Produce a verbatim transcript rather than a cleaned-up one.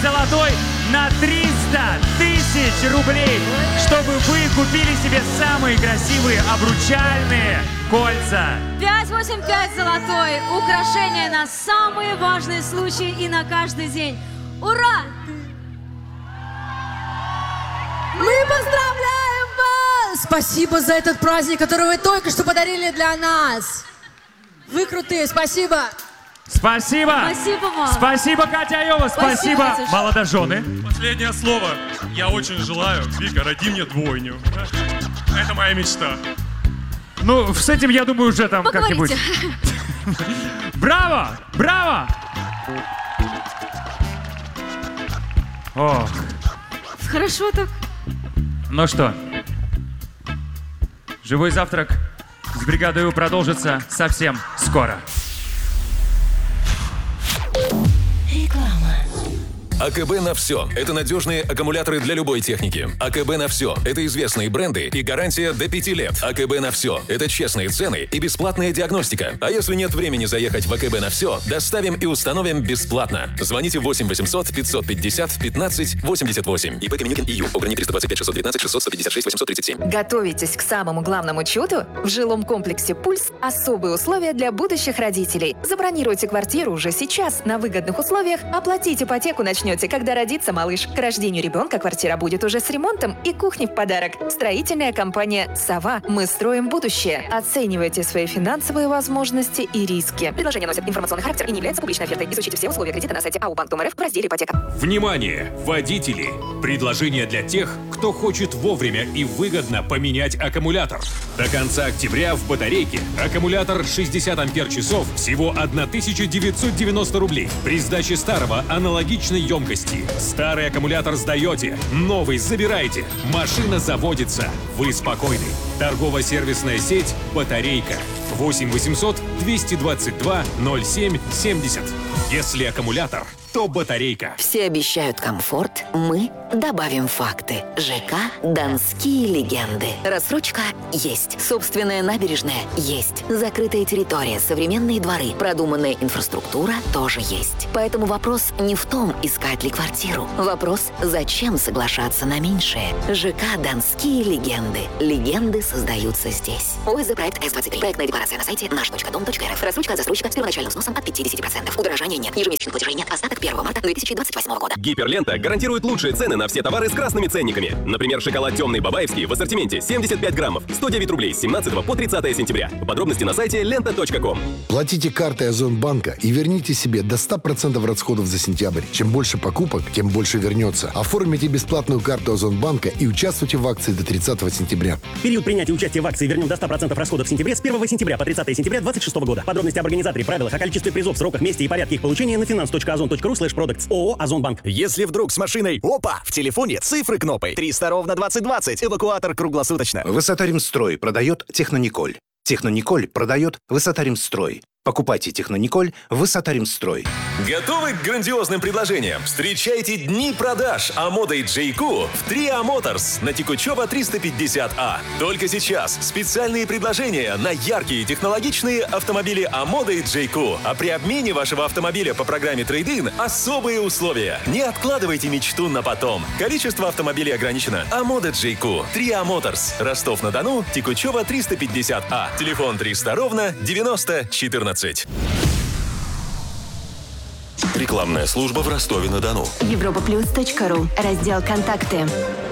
золотой на триста тысяч рублей, чтобы вы купили себе самые красивые обручальные кольца. пять восемь пять золотой. Украшение на самые важные случаи и на каждый день. Ура! Мы поздравляем вас! Спасибо за этот праздник, который вы только что подарили для нас. Вы крутые, спасибо. Спасибо. Спасибо вам. Спасибо, Катя Айова. Спасибо, Спасибо, молодожены. Последнее слово. Я очень желаю, Вика, роди мне двойню. Это моя мечта. Ну, с этим, я думаю, уже там как-нибудь. Браво! Браво! Ох. Хорошо так. Ну что, живой завтрак с бригадой У продолжится совсем скоро. АКБ на все. Это надежные аккумуляторы для любой техники. АКБ на все. Это известные бренды и гарантия до пяти лет. АКБ на все. Это честные цены и бесплатная диагностика. А если нет времени заехать в АКБ на все, доставим и установим бесплатно. Звоните восемь восемьсот пятьсот пятьдесят пятнадцать восемьдесят восемь. ИП Каменюкин И Ю. Ограничение триста двадцать пять шестьсот девятнадцать шестьсот сто пятьдесят шесть восемьсот тридцать семь. Готовитесь к самому главному чуду? В жилом комплексе «Пульс» особые условия для будущих родителей. Забронируйте квартиру уже сейчас на выгодных условиях, оплатить ипотеку начнете, когда родится малыш. К рождению ребенка квартира будет уже с ремонтом и кухней в подарок. Строительная компания «Сова». Мы строим будущее. Оценивайте свои финансовые возможности и риски. Предложение носит информационный характер и не является публичной офертой. Изучите все условия кредита на сайте АО Банк РФ в разделе «Ипотека». Внимание, водители! Предложение для тех, кто хочет вовремя и выгодно поменять аккумулятор. До конца октября в батарейке аккумулятор шестьдесят ампер-часов всего тысяча девятьсот девяносто рублей. При сдаче старого аналогичной емкости. Старый аккумулятор сдаете, новый забираете. Машина заводится. Вы спокойны. Торгово-сервисная сеть «Батарейка». восемь восемьсот двести двадцать два ноль семь семьдесят. Если аккумулятор, то батарейка. Все обещают комфорт, мы добавим факты. ЖК «Донские легенды». Рассрочка есть. Собственная набережная есть. Закрытая территория, современные дворы, продуманная инфраструктура тоже есть. Поэтому вопрос не в том, искать ли квартиру. Вопрос, зачем соглашаться на меньшее. ЖК «Донские легенды». Легенды создаются здесь. ОСЗ проект С двадцать три. Проектная декларация на сайте наш точка дом точка эр эф. Рассрочка от застройщика с первоначальным сносом от пятьдесят процентов. Удорожания нет. Ежемесячных платежей нет. Остаток первого марта две тысячи двадцать восьмого года. Гиперлента гарантирует лучшие цены на все товары с красными ценниками. Например, шоколад темный бабаевский в ассортименте семьдесят пять граммов, сто девять рублей с семнадцатого по тридцатое сентября. Подробности на сайте лента точка ком. Платите картой Озонбанка и верните себе до ста процентов расходов за сентябрь. Чем больше покупок, тем больше вернется. Оформите бесплатную карту Озонбанка и участвуйте в акции до тридцатого сентября. Период принятия участия в акции «Вернем до ста процентов расходов» в сентябре с первого сентября по тридцатое сентября двадцать шестого года. Подробности об организаторе, правилах, о количестве призов, сроках, месте и порядке их получения на finance точка озон точка ру слэш продактс. ООО «Озонбанк». Если вдруг с машиной опа, в телефоне цифры кнопой триста ровно двадцать двадцать. Эвакуатор круглосуточно. Высота-Ремстрой продает Технониколь. Технониколь продает Высота-Ремстрой. Покупайте Технониколь в Высота-Ремстрой. Готовы к грандиозным предложениям? Встречайте дни продаж Амода и Джейку в три А Моторс на Текучева триста пятьдесят А. Только сейчас специальные предложения на яркие технологичные автомобили Амода и Джейку. А при обмене вашего автомобиля по программе Трейд-ин особые условия. Не откладывайте мечту на потом. Количество автомобилей ограничено. Амода Джейку. три А Моторс. Ростов-на-Дону. Текучева триста пятьдесят А. Телефон триста ровно девяносто четырнадцать. Рекламная служба в Ростове-на-Дону. Европа плюс точка ру. Раздел «Контакты».